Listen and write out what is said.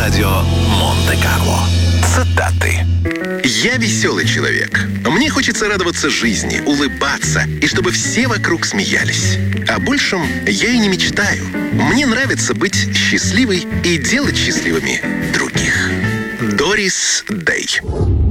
Радио Монте-Карло. Цитаты. Я веселый человек. Мне хочется радоваться жизни, улыбаться, и чтобы все вокруг смеялись. О большем я и не мечтаю. Мне нравится быть счастливой и делать счастливыми других. Дорис Дэй.